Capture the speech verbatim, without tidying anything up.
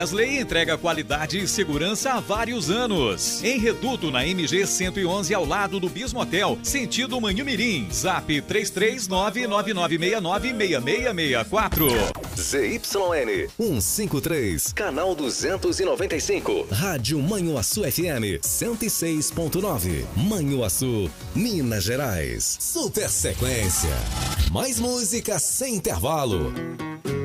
Wesley entrega qualidade e segurança há vários anos. Em Reduto, na M G cento e onze, ao lado do Bismotel, sentido Manhumirim. Zap três três nove nove nove seis nove seis seis seis quatro. Z Y N cento e cinquenta e três, canal duzentos e noventa e cinco. Rádio Manhuaçu F M cento e seis ponto nove. Manhuaçu, Minas Gerais. Super sequência. Mais música sem intervalo.